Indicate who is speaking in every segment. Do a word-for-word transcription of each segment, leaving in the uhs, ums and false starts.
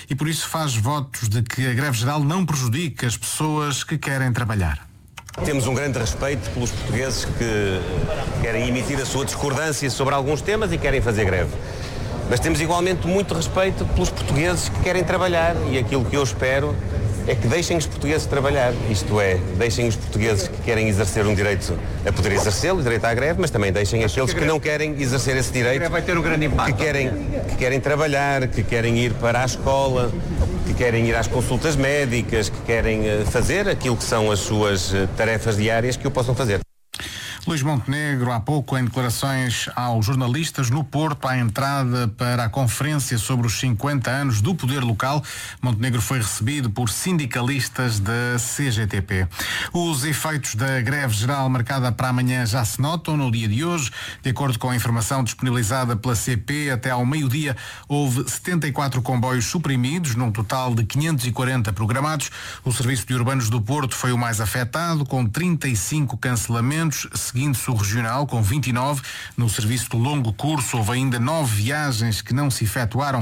Speaker 1: e por isso faz votos de que a greve geral não prejudique as pessoas que querem trabalhar.
Speaker 2: Temos um grande respeito pelos portugueses que querem emitir a sua discordância sobre alguns temas e querem fazer greve. Mas temos igualmente muito respeito pelos portugueses que querem trabalhar e aquilo que eu espero é que deixem os portugueses trabalhar, isto é, deixem os portugueses que querem exercer um direito a poder exercê-lo, o direito à greve, mas também deixem aqueles que não querem exercer esse direito,
Speaker 3: vai ter um grande impacto.
Speaker 2: que querem, que querem trabalhar, que querem ir para a escola, que querem ir às consultas médicas, que querem fazer aquilo que são as suas tarefas diárias, que o possam fazer.
Speaker 1: Luís Montenegro, há pouco, em declarações aos jornalistas no Porto, à entrada para a conferência sobre os cinquenta anos do poder local, Montenegro foi recebido por sindicalistas da C G T P. Os efeitos da greve geral marcada para amanhã já se notam no dia de hoje. De acordo com a informação disponibilizada pela C P, até ao meio-dia houve setenta e quatro comboios suprimidos, num total de quinhentos e quarenta programados. O Serviço de Urbanos do Porto foi o mais afetado, com trinta e cinco cancelamentos, seguindo-se o regional, com vinte e nove. No serviço de longo curso houve ainda nove viagens que não se efetuaram.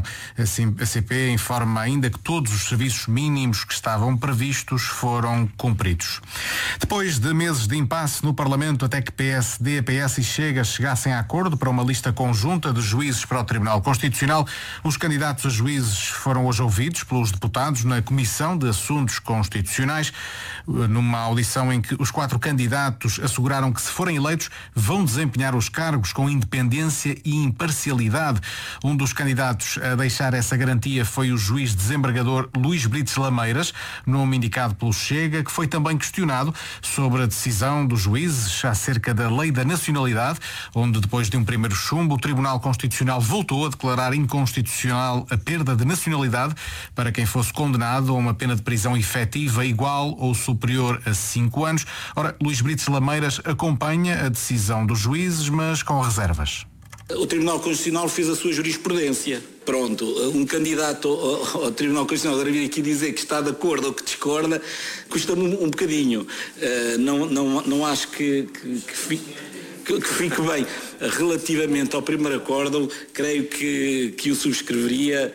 Speaker 1: A C P informa ainda que todos os serviços mínimos que estavam previstos foram cumpridos. Depois de meses de impasse no Parlamento até que P S D, P S e Chega chegassem a acordo para uma lista conjunta de juízes para o Tribunal Constitucional, os candidatos a juízes foram hoje ouvidos pelos deputados na Comissão de Assuntos Constitucionais, numa audição em que os quatro candidatos asseguraram que, se forem eleitos, vão desempenhar os cargos com independência e imparcialidade. Um dos candidatos a deixar essa garantia foi o juiz desembargador Luís Brites Lameiras, nome indicado pelo Chega, que foi também questionado sobre a decisão dos juízes acerca da lei da nacionalidade, onde, depois de um primeiro chumbo, o Tribunal Constitucional voltou a declarar inconstitucional a perda de nacionalidade para quem fosse condenado a uma pena de prisão efetiva igual ou superior a cinco anos. Ora, Luís Brites Lameiras acompanha a decisão dos juízes, mas com reservas.
Speaker 4: O Tribunal Constitucional fez a sua jurisprudência. Pronto, um candidato ao, ao Tribunal Constitucional vir aqui dizer que está de acordo ou que discorda, custa-me um, um bocadinho. Uh, não, não, não acho que, que, que, fique, que, que fique bem. Relativamente ao primeiro acórdão, creio que, que o subscreveria,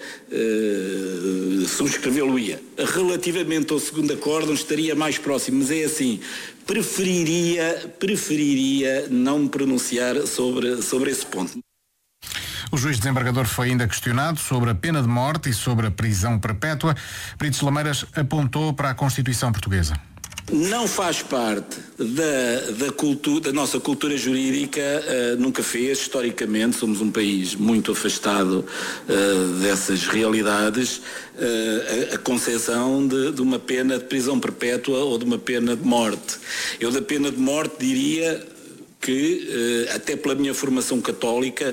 Speaker 4: uh, subscrevê-lo-ia. Relativamente ao segundo acórdão, estaria mais próximo, mas é assim, preferiria, preferiria não me pronunciar sobre, sobre esse ponto.
Speaker 1: O juiz desembargador foi ainda questionado sobre a pena de morte e sobre a prisão perpétua. Brites Lameiras apontou para a Constituição Portuguesa.
Speaker 4: Não faz parte da, da, cultura, da nossa cultura jurídica, uh, nunca fez, historicamente, somos um país muito afastado uh, dessas realidades, uh, a, a concepção de, de uma pena de prisão perpétua ou de uma pena de morte. Eu da pena de morte diria que, uh, até pela minha formação católica,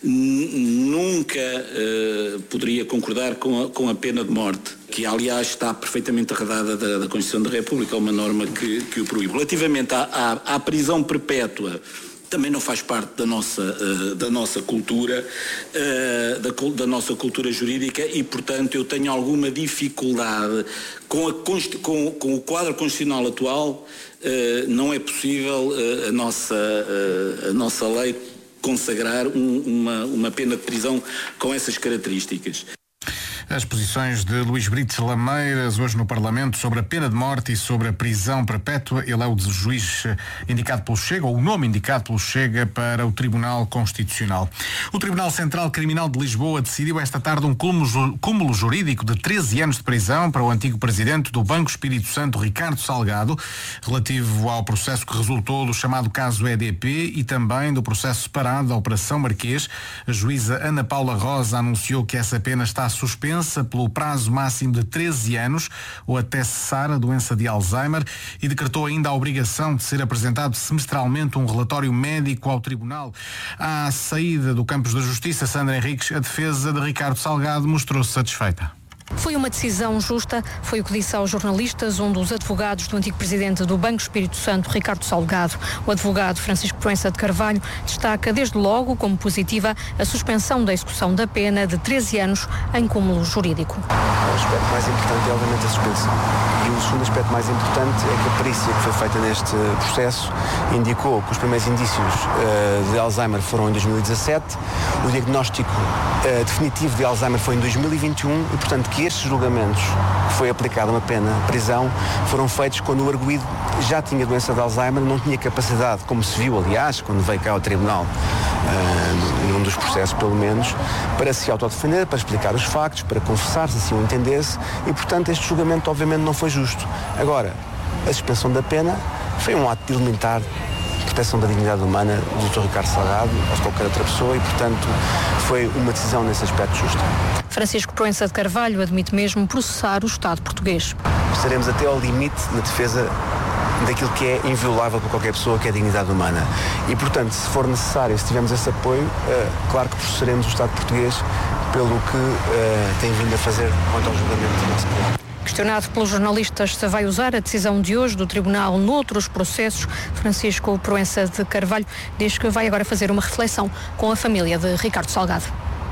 Speaker 4: nunca uh, poderia concordar com a, com a pena de morte, que aliás está perfeitamente arredada da, da Constituição da República, é uma norma que, que o proíbe. Relativamente à, à, à prisão perpétua, também não faz parte da nossa, uh, da nossa cultura, uh, da, da nossa cultura jurídica, e, portanto, eu tenho alguma dificuldade com, a, com, com o quadro constitucional atual. Uh, não é possível uh, a, nossa, uh, a nossa lei consagrar um, uma, uma pena de prisão com essas características.
Speaker 1: As posições de Luís Brites Lameiras hoje no Parlamento sobre a pena de morte e sobre a prisão perpétua. Ele é o juiz indicado pelo Chega, ou o nome indicado pelo Chega para o Tribunal Constitucional. O Tribunal Central Criminal de Lisboa decidiu esta tarde um cúmulo jurídico de treze anos de prisão para o antigo presidente do Banco Espírito Santo, Ricardo Salgado, relativo ao processo que resultou do chamado caso E D P e também do processo separado da Operação Marquês. A juíza Ana Paula Rosa anunciou que essa pena está suspensa pelo prazo máximo de treze anos ou até cessar a doença de Alzheimer, e decretou ainda a obrigação de ser apresentado semestralmente um relatório médico ao Tribunal. À saída do Campos da Justiça, Sandra Henriques, a defesa de Ricardo Salgado mostrou-se satisfeita.
Speaker 5: Foi uma decisão justa, foi o que disse aos jornalistas um dos advogados do antigo presidente do Banco Espírito Santo, Ricardo Salgado. O advogado Francisco Proença de Carvalho destaca desde logo como positiva a suspensão da execução da pena de treze anos em cúmulo jurídico.
Speaker 3: O aspecto mais importante é, obviamente, a suspensão. E o segundo aspecto mais importante é que a perícia que foi feita neste processo indicou que os primeiros indícios uh, de Alzheimer foram em dois mil e dezassete, o diagnóstico uh, definitivo de Alzheimer foi em dois mil e vinte e um e, portanto, que estes julgamentos, que foi aplicada uma pena de prisão, foram feitos quando o arguido já tinha doença de Alzheimer, não tinha capacidade, como se viu, aliás, quando veio cá ao tribunal, uh, num dos processos pelo menos, para se autodefender, para explicar os factos, para confessar, se assim o entendesse, e, portanto, este julgamento obviamente não foi justo. Agora, a suspensão da pena foi um ato elementar de proteção da dignidade humana do doutor Ricardo Salgado, ou de qualquer outra pessoa, e, portanto, foi uma decisão nesse aspecto justa.
Speaker 5: Francisco Proença de Carvalho admite mesmo processar o Estado português.
Speaker 3: Estaremos até ao limite na defesa daquilo que é inviolável para qualquer pessoa, que é a dignidade humana. E, portanto, se for necessário, se tivermos esse apoio, uh, claro que processaremos o Estado português pelo que uh, tem vindo a fazer quanto ao julgamento do nosso povo.
Speaker 5: Questionado pelos jornalistas se vai usar a decisão de hoje do Tribunal noutros processos, Francisco Proença de Carvalho diz que vai agora fazer uma reflexão com a família de Ricardo Salgado.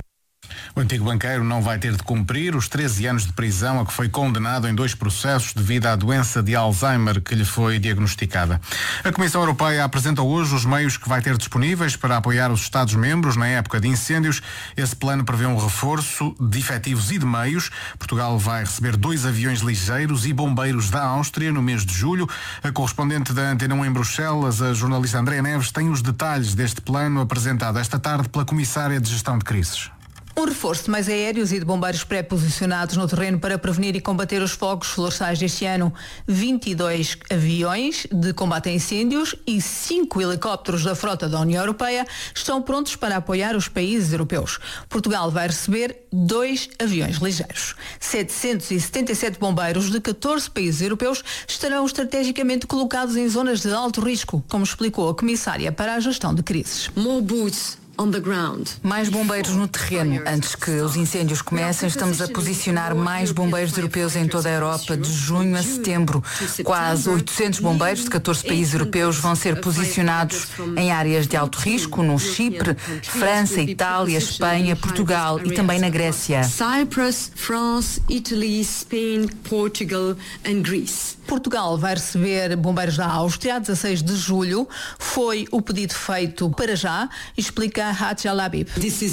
Speaker 1: O antigo banqueiro não vai ter de cumprir os treze anos de prisão a que foi condenado em dois processos devido à doença de Alzheimer que lhe foi diagnosticada. A Comissão Europeia apresenta hoje os meios que vai ter disponíveis para apoiar os Estados-membros na época de incêndios. Esse plano prevê um reforço de efetivos e de meios. Portugal vai receber dois aviões ligeiros e bombeiros da Áustria no mês de julho. A correspondente da Antena um em Bruxelas, a jornalista Andréa Neves, tem os detalhes deste plano apresentado esta tarde pela Comissária de Gestão de Crises.
Speaker 6: Um reforço de meios aéreos e de bombeiros pré-posicionados no terreno para prevenir e combater os fogos florestais deste ano. vinte e dois aviões de combate a incêndios e cinco helicópteros da frota da União Europeia estão prontos para apoiar os países europeus. Portugal vai receber dois aviões ligeiros. setecentos e setenta e sete bombeiros de catorze países europeus estarão estrategicamente colocados em zonas de alto risco, como explicou a Comissária para a Gestão de Crises.
Speaker 7: More boots.
Speaker 8: Mais bombeiros no terreno. Antes que os incêndios comecem, estamos a posicionar mais bombeiros europeus em toda a Europa, de junho a setembro. Quase oitocentos bombeiros de catorze países europeus vão ser posicionados em áreas de alto risco, no Chipre, França, Itália, Espanha, Portugal e também na Grécia.
Speaker 7: Cyprus, France, Italy, Spain, Portugal and Greece.
Speaker 6: Portugal vai receber bombeiros da Áustria a dezasseis de julho. Foi o pedido feito para já, explica Hadja Labib.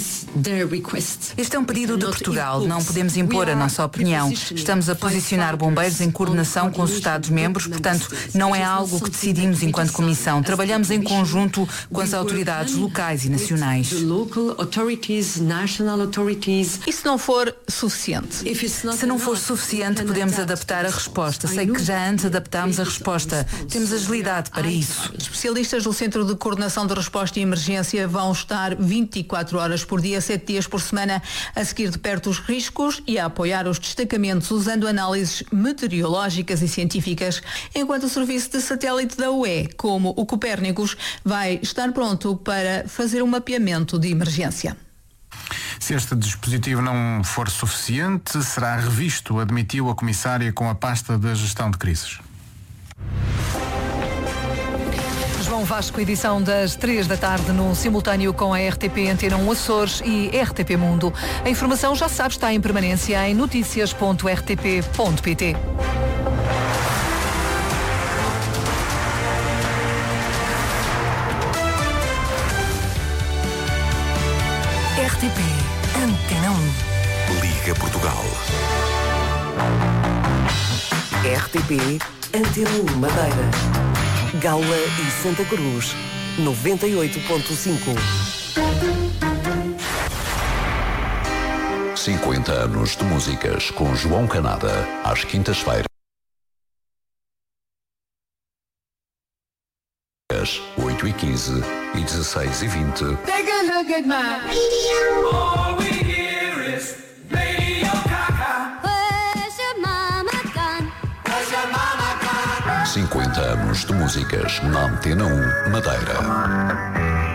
Speaker 8: Este é um pedido de Portugal. Não podemos impor a nossa opinião. Estamos a posicionar bombeiros em coordenação com os Estados-membros, portanto, não é algo que decidimos enquanto Comissão. Trabalhamos em conjunto com as autoridades locais e nacionais.
Speaker 6: E se não for suficiente?
Speaker 8: Se não for suficiente, podemos adaptar a resposta. Sei que já antes adaptámos a resposta. Temos agilidade para isso.
Speaker 6: Especialistas do Centro de Coordenação de Resposta e Emergência vão estar vinte e quatro horas por dia, sete dias por semana, a seguir de perto os riscos e a apoiar os destacamentos usando análises meteorológicas e científicas, enquanto o serviço de satélite da U E, como o Copérnicos, vai estar pronto para fazer um mapeamento de emergência.
Speaker 1: Se este dispositivo não for suficiente, será revisto, admitiu a Comissária com a pasta da Gestão de Crises.
Speaker 9: João Vasco, edição das três da tarde no simultâneo com a R T P Antena um Açores e R T P Mundo. A informação, já sabe, está em permanência em notícias ponto r t p ponto p t.
Speaker 10: R T P Antena um. Liga Portugal. R T P Antena um Madeira. Gaula e Santa Cruz, noventa e oito ponto cinco.
Speaker 11: cinquenta anos de músicas com João Canada, às quintas-feiras, oito e quinze e dezesseis e vinte.
Speaker 12: Take a look at my all we hear is Radio Gaga. Where's your mama gone? Where's your mama gone?
Speaker 11: cinquenta anos de músicas na Antena um Madeira.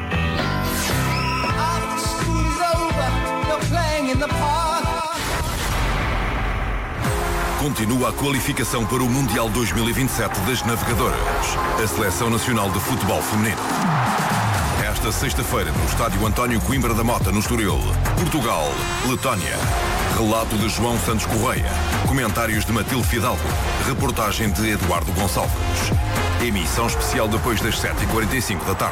Speaker 13: Continua a qualificação para o Mundial dois mil e vinte e sete das Navegadoras, a Seleção Nacional de Futebol Feminino. Esta sexta-feira, no Estádio António Coimbra da Mota, no Estoril, Portugal, Letónia. Relato de João Santos Correia. Comentários de Matilde Fidalgo. Reportagem de Eduardo Gonçalves. Emissão especial depois das sete e quarenta e cinco da tarde.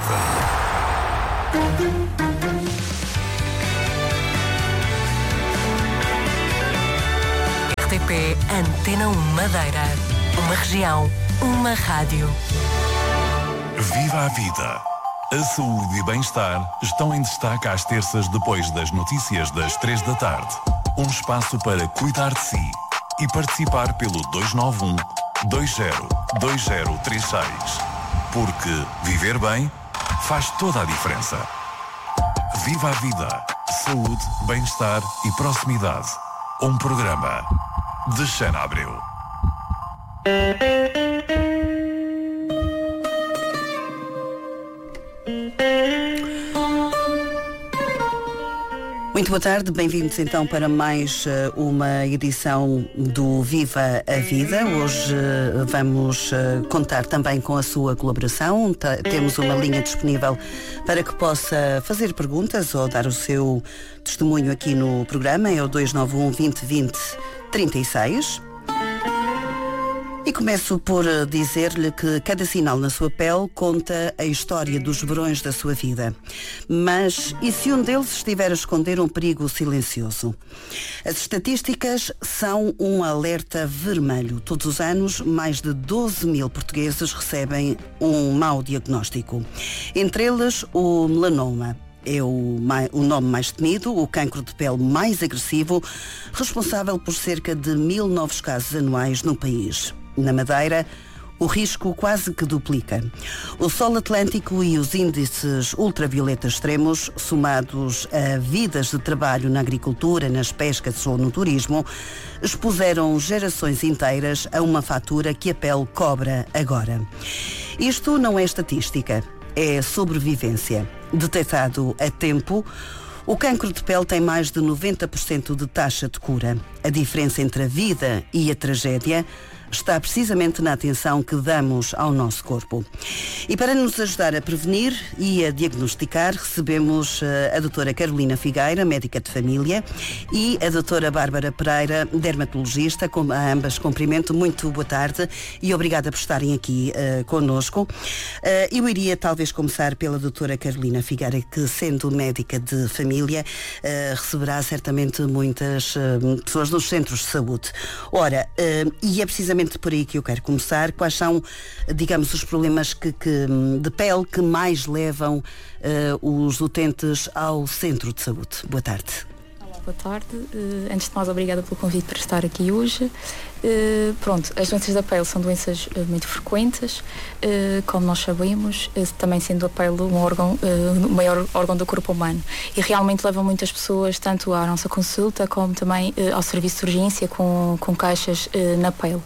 Speaker 10: R T P Antena um Madeira. Uma região, uma rádio.
Speaker 14: Viva a vida! A saúde e bem-estar estão em destaque às terças depois das notícias das três da tarde. Um espaço para cuidar de si e participar pelo dois nove um, dois zero, dois zero três seis. Porque viver bem faz toda a diferença. Viva a vida! Saúde, bem-estar e proximidade. Um programa de Xana Abreu.
Speaker 15: Muito boa tarde, bem-vindos então para mais uh, uma edição do Viva a Vida. Hoje uh, vamos uh, contar também com a sua colaboração. T- temos uma linha disponível para que possa fazer perguntas ou dar o seu testemunho aqui no programa. É o dois nove um, vinte, vinte, trinta e seis. E começo por dizer-lhe que cada sinal na sua pele conta a história dos verões da sua vida. Mas e se um deles estiver a esconder um perigo silencioso? As estatísticas são um alerta vermelho. Todos os anos, mais de doze mil portugueses recebem um mau diagnóstico. Entre eles, o melanoma. É o, o nome mais temido, o cancro de pele mais agressivo, responsável por cerca de mil novos casos anuais no país. Na Madeira, o risco quase que duplica. O sol atlântico e os índices ultravioleta extremos, somados a vidas de trabalho na agricultura, nas pescas ou no turismo, expuseram gerações inteiras a uma fatura que a pele cobra agora. Isto não é estatística, é sobrevivência. Detectado a tempo, o cancro de pele tem mais de noventa por cento de taxa de cura. A diferença entre a vida e a tragédia está precisamente na atenção que damos ao nosso corpo. E para nos ajudar a prevenir e a diagnosticar, recebemos a doutora Carolina Figueira, médica de família, e a doutora Bárbara Pereira, dermatologista. Com, a ambas cumprimento, muito boa tarde e obrigada por estarem aqui uh, connosco. Uh, eu iria talvez começar pela doutora Carolina Figueira, que sendo médica de família, uh, receberá certamente muitas uh, pessoas nos centros de saúde. Ora, uh, e é precisamente por aí que eu quero começar. Quais são, digamos, os problemas que, que, de pele que mais levam uh, os utentes ao centro de saúde? Boa tarde.
Speaker 16: Olá, boa tarde. Uh, antes de mais, obrigada pelo convite para estar aqui hoje. Uh, pronto, as doenças da pele são doenças uh, muito frequentes, uh, como nós sabemos, uh, também sendo a pele um órgão, uh, o maior órgão do corpo humano, e realmente levam muitas pessoas tanto à nossa consulta como também uh, ao serviço de urgência com, com caixas uh, na pele.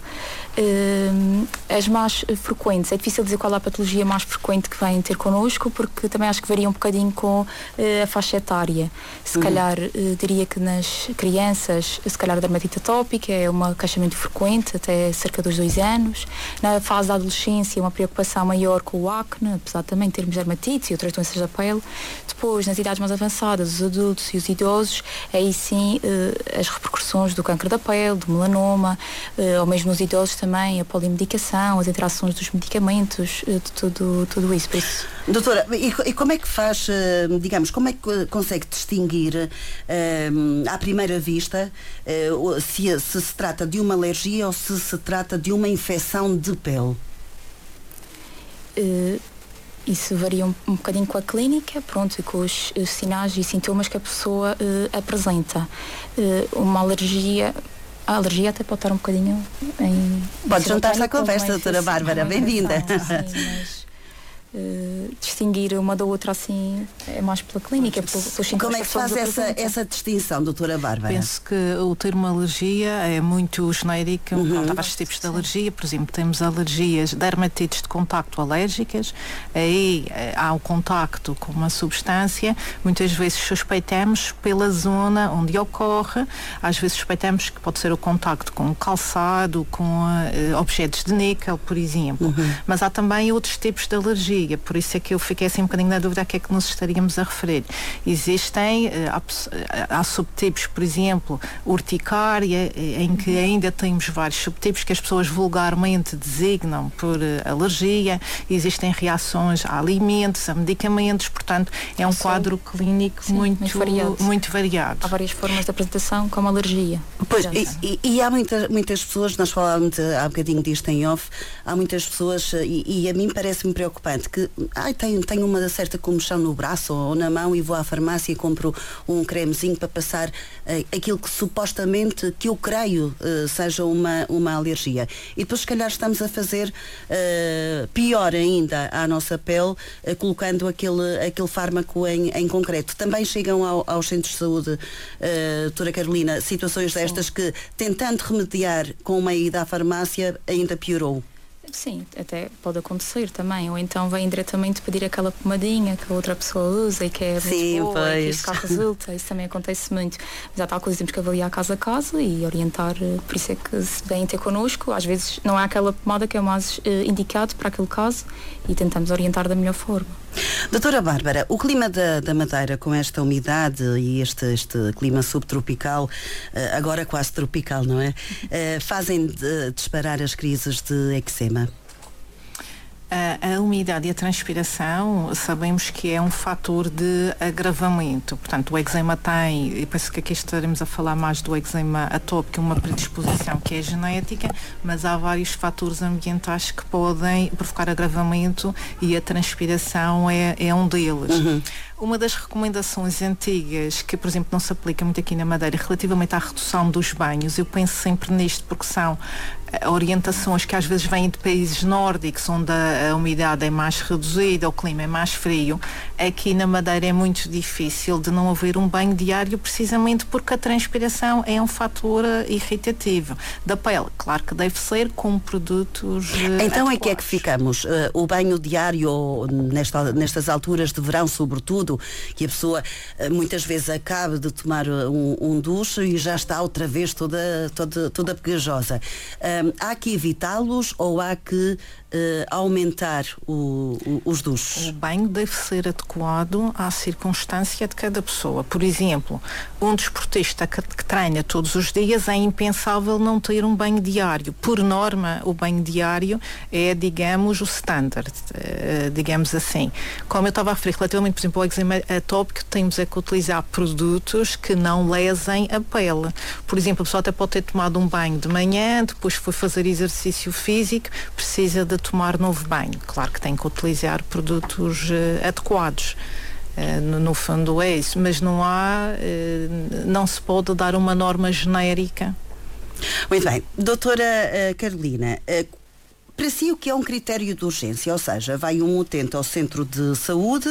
Speaker 16: Uh, as mais frequentes, é difícil dizer qual é a patologia mais frequente que vêm ter connosco, porque também acho que varia um bocadinho com uh, a faixa etária. Se uhum. calhar uh, diria que nas crianças, se calhar a dermatite atópica é uma queixa muito frequente, até cerca dos dois anos. Na fase da adolescência, uma preocupação maior com o acne, apesar de também termos dermatite e outras doenças da pele. Depois, nas idades mais avançadas, os adultos e os idosos, aí sim uh, as repercussões do cancro da pele, do melanoma, uh, ou mesmo nos idosos também a polimedicação, as interações dos medicamentos, uh, de tudo, tudo isso. Por isso.
Speaker 15: Doutora, e, e como é que faz, uh, digamos, como é que consegue distinguir uh, à primeira vista uh, se, se se trata de uma alergia ou se se trata de uma infecção de pele?
Speaker 16: Uh, Isso varia um, um bocadinho com a clínica, pronto, e com os, os sinais e sintomas que a pessoa uh, apresenta. Uh, uma alergia, a alergia até pode estar um bocadinho em...
Speaker 15: Pode juntar-se à conversa, doutora Bárbara, bem-vinda.
Speaker 16: Sim, mas uh, distinguir uma da outra assim é mais pela clínica. Pelo, pelos
Speaker 15: Como é que faz essa, essa distinção, doutora Bárbara?
Speaker 17: Penso que o termo alergia é muito genérico, uhum. Há vários tipos de alergia. Por exemplo, temos alergias, dermatites de contacto alérgicas, aí há o contacto com uma substância, muitas vezes suspeitamos pela zona onde ocorre, às vezes suspeitamos que pode ser o contacto com o calçado, com uh, objetos de níquel, por exemplo. Uhum. Mas há também outros tipos de alergia. alergia, por isso é que eu fiquei assim um bocadinho na dúvida a que é que nos estaríamos a referir. Existem, há, há subtipos, por exemplo, urticária, em que ainda temos vários subtipos que as pessoas vulgarmente designam por alergia, existem reações a alimentos, a medicamentos, portanto é um Sim. quadro clínico Sim, muito, muito variado. muito variado.
Speaker 16: Há várias formas de apresentação como alergia.
Speaker 15: Pois, e, e, e há muitas, muitas pessoas, nós falávamos há bocadinho disto em off, há muitas pessoas, e, e a mim parece-me preocupante, que ai, tenho, tenho uma certa comichão no braço ou na mão e vou à farmácia e compro um cremezinho para passar uh, aquilo que supostamente, que eu creio uh, seja uma, uma alergia. E depois se calhar estamos a fazer uh, pior ainda à nossa pele, uh, colocando aquele, aquele fármaco em, em concreto. Também chegam ao, aos centros de saúde, uh, doutora Carolina, situações destas Sim. que, tentando remediar com uma ida à farmácia, ainda piorou.
Speaker 16: Sim, até pode acontecer também, ou então vem diretamente pedir aquela pomadinha que a outra pessoa usa e que é
Speaker 15: Sim,
Speaker 16: muito boa
Speaker 15: pois.
Speaker 16: e que isto cá resulta, isso também acontece muito. Mas há tal coisa, temos que avaliar caso a caso e orientar, por isso é que se vêm ter connosco, às vezes não há aquela pomada que é o mais uh, indicado para aquele caso e tentamos orientar da melhor forma.
Speaker 15: Doutora Bárbara, o clima da, da Madeira com esta umidade e este, este clima subtropical, agora quase tropical, não é? Fazem de, disparar as crises de eczema?
Speaker 17: A, a umidade e a transpiração sabemos que é um fator de agravamento. Portanto, o eczema tem, e penso que aqui estaremos a falar mais do eczema atópico, uma predisposição que é genética, mas há vários fatores ambientais que podem provocar agravamento e a transpiração é, é um deles. Uhum. Uma das recomendações antigas, que por exemplo não se aplica muito aqui na Madeira, relativamente à redução dos banhos, eu penso sempre nisto porque são orientações que às vezes vêm de países nórdicos, onde a, a umidade é mais reduzida, o clima é mais frio. Aqui na Madeira é muito difícil de não haver um banho diário, precisamente porque a transpiração é um fator irritativo da pele. Claro que deve ser com produtos
Speaker 15: Então
Speaker 17: adequados.
Speaker 15: é que é que ficamos? Uh, o banho diário, nesta, nestas alturas de verão sobretudo, que a pessoa uh, muitas vezes acaba de tomar um, um duche e já está outra vez toda, toda, toda pegajosa. Uh, Há que evitá-los ou há que uh, aumentar o, o, os duches?
Speaker 17: O banho deve ser adequado à circunstância de cada pessoa. Por exemplo, um desportista que, que treina todos os dias, é impensável não ter um banho diário. Por norma, o banho diário é, digamos, o standard, uh, digamos assim. Como eu estava a referir, relativamente, por exemplo, ao eczema atópico, temos é que utilizar produtos que não lesem a pele. Por exemplo, a pessoa até pode ter tomado um banho de manhã, depois foi fazer exercício físico, precisa de tomar novo banho. Claro que tem que utilizar produtos uh, adequados. Uh, no, no fundo é isso, mas não há, uh, não se pode dar uma norma genérica.
Speaker 15: Muito bem. Doutora uh, Carolina, uh, para si o que é um critério de urgência? Ou seja, vai um utente ao centro de saúde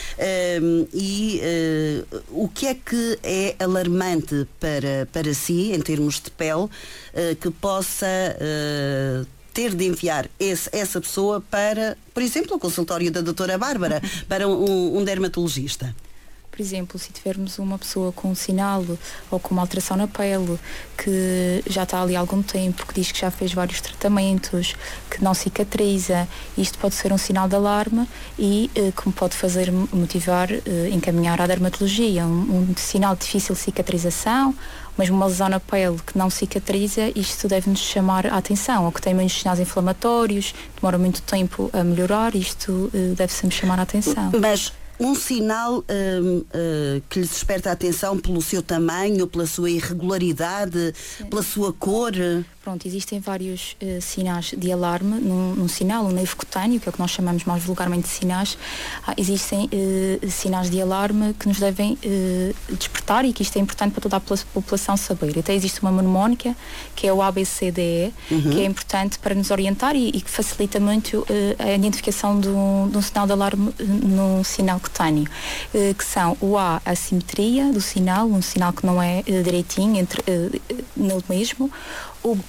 Speaker 15: uh, e uh, o que é que é alarmante para, para si, em termos de pele, uh, que possa uh, ter de enviar esse, essa pessoa para, por exemplo, o consultório da doutora Bárbara, para um, um dermatologista?
Speaker 16: Por exemplo, se tivermos uma pessoa com um sinal ou com uma alteração na pele que já está ali há algum tempo, que diz que já fez vários tratamentos, que não cicatriza, isto pode ser um sinal de alarme e eh, que me pode fazer motivar, eh, encaminhar à dermatologia. Um, um sinal de difícil cicatrização, mesmo uma lesão na pele que não cicatriza, isto deve-nos chamar a atenção, ou que tem muitos sinais inflamatórios, demora muito tempo a melhorar, isto eh, deve sempre chamar a atenção.
Speaker 15: Mas um sinal uh, uh, que lhe desperta a atenção pelo seu tamanho, pela sua irregularidade, Sim. pela sua cor?
Speaker 16: Pronto, existem vários uh, sinais de alarme num, num sinal, um nervo cutâneo, que é o que nós chamamos mais vulgarmente de sinais. Ah, existem uh, sinais de alarme que nos devem uh, despertar e que isto é importante para toda a população saber. Até existe uma mnemónica, que é o A B C D E, uhum. que é importante para nos orientar e, e que facilita muito uh, a identificação de um, de um sinal de alarme uh, num sinal cutâneo, uh, que são o A, a simetria do sinal, um sinal que não é uh, direitinho entre uh, nele mesmo. O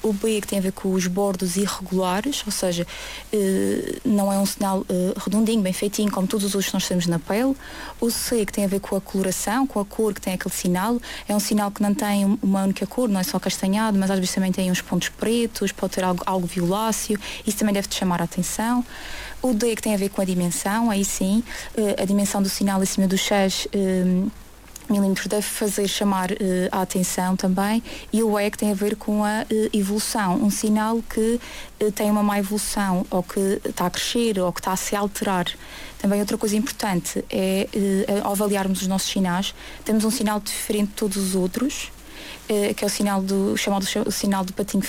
Speaker 16: o B que tem a ver com os bordos irregulares, ou seja, uh, não é um sinal uh, redondinho, bem feitinho, como todos os outros que nós temos na pele. O C que tem a ver com a coloração, com a cor que tem aquele sinal, é um sinal que não tem uma única cor, não é só castanhado, mas às vezes também tem uns pontos pretos, pode ter algo, algo violáceo, isso também deve-te chamar a atenção. O D que tem a ver com a dimensão, aí sim, uh, a dimensão do sinal acima dos seis uh, milímetros deve fazer chamar uh, a atenção também. E o E que tem a ver com a uh, evolução, um sinal que uh, tem uma má evolução, ou que está a crescer, ou que está a se alterar. Também outra coisa importante é, uh, ao avaliarmos os nossos sinais, temos um sinal diferente de todos os outros, uh, que é o sinal do, chamado o sinal do patinho